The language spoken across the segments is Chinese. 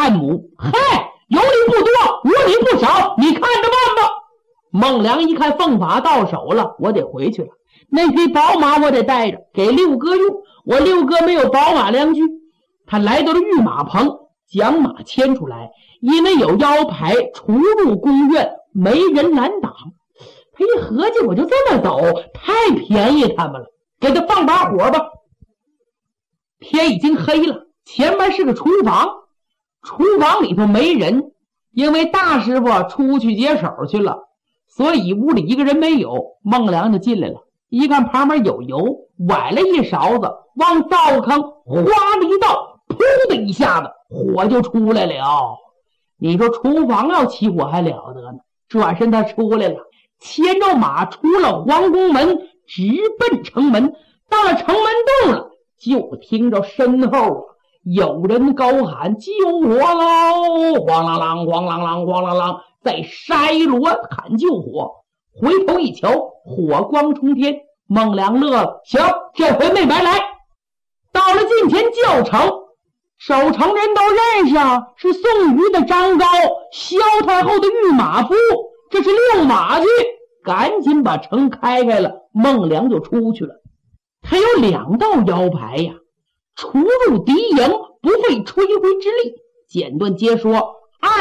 探母，嘿，有理不多，无理不少，你看着办吧。孟良一看凤法到手了，我得回去了，那匹宝马我得带着给六哥用，我六哥没有宝马良驹。他来到了御马棚，将马牵出来，因为有腰牌出入宫院，没人拦挡。他一合计，我就这么走，太便宜他们了，给他放把火吧。天已经黑了，前面是个厨房，厨房里头没人，因为大师傅出去解手去了，所以屋里一个人没有。孟良就进来了，一看旁边有油，崴了一勺子，往灶坑哗的一倒，噗的一下子火就出来了。你说厨房要起火还了得呢？转身他出来了，牵着马出了皇宫门，直奔城门。到了城门洞了，就听着身后有人高喊救火喽！晃啷啷晃啷啷晃啷啷，在筛锣喊救火。回头一瞧，火光冲天。孟良乐了，行，这回没白来。到了近前叫成，守城人都认识啊，是宋瑜的张高，萧太后的御马夫，这是遛马去。赶紧把城开开了，孟良就出去了。他有2道腰牌呀，出入敌营不费吹灰之力。简短接说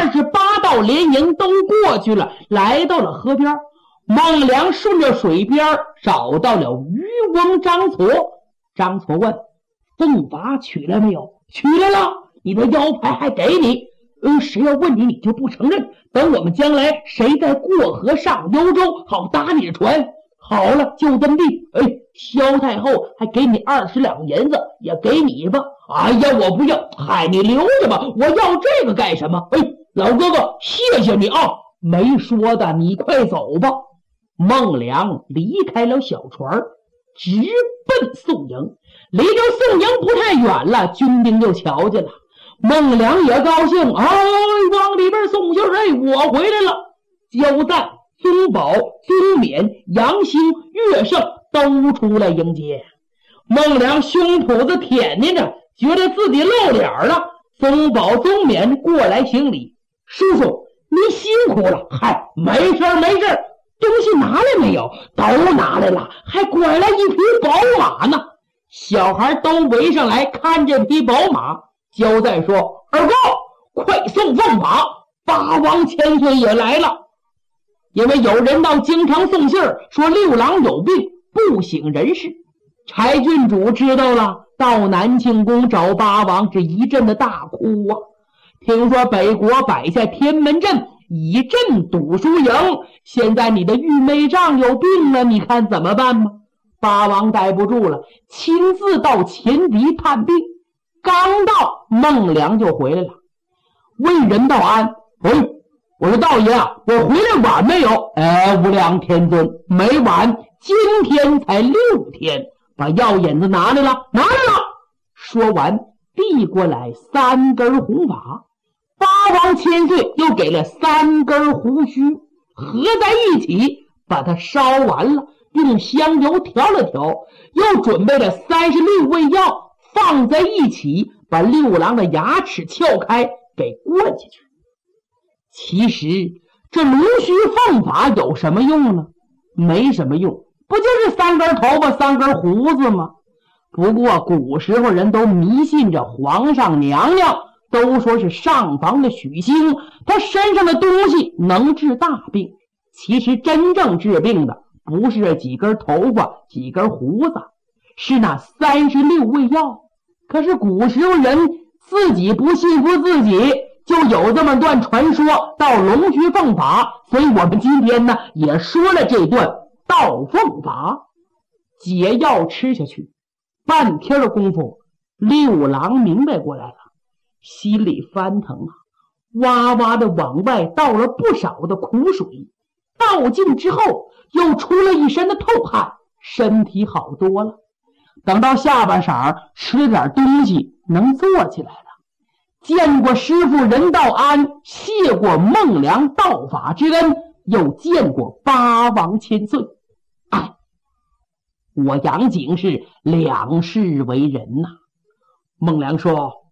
，28道连营都过去了，来到了河边。孟良顺着水边找到了渔翁张矬。张矬问：凤法取来没有？取来了，你的腰牌还给你。谁要问你，你就不承认。等我们将来谁再过河上幽州，好搭你的船。好了，就这么地。萧太后还给你20两银子，也给你吧。哎呀，我不要。嗨，你留着吧，我要这个干什么？老哥哥，谢谢你啊。没说的，你快走吧。孟良离开了小船，直奔宋营。离着宋营不太远了，军兵就瞧见了。孟良也高兴，往里边送信儿，我回来了。焦赞、宗保、宗勉、杨兴、岳胜都出来迎接。孟良胸脯子舔捏着，觉得自己露脸了。宗保、宗勉过来行礼，叔叔您辛苦了。嗨，没事没事，东西拿来没有？都拿来了，还拐来一匹宝马呢。小孩都围上来看这匹宝马。焦赞说：二哥，快送凤法，八王千岁也来了。因为有人到京城送信儿，说六郎有病，不省人事。柴郡主知道了，到南庆宫找八王，这一阵的大哭啊。听说北国摆下天门阵，以阵堵输营，现在你的玉妹丈有病了，你看怎么办吗？八王待不住了，亲自到前敌探病。刚到，孟良就回来了，问人道安：我说道爷啊，我回来晚没有？无量天尊，没晚，今天才6天。把药引子拿来了，拿来了。说完，递过来3根红法。八王千岁又给了3根胡须，合在一起，把它烧完了，用香油调了调，又准备了36味药，放在一起，把六郎的牙齿撬开，给灌进去。其实这龙须凤法有什么用呢？没什么用，不就是3根头发3根胡子吗？不过古时候人都迷信着皇上娘娘，都说是上房的许星，他身上的东西能治大病。其实真正治病的不是这几根头发几根胡子，是那36味药。可是古时候人自己不信服自己，就有这么段传说，到龙须凤法。所以我们今天呢也说了这段道凤法。解药吃下去，半天的功夫，六郎明白过来了，心里翻腾啊，哇哇的往外倒了不少的苦水，倒尽之后又出了一身的透汗，身体好多了。等到下半晌吃点东西，能坐起来了。见过师傅任道安，谢过孟良道法之恩，又见过八王千岁。我杨景是两世为人呐。孟良说：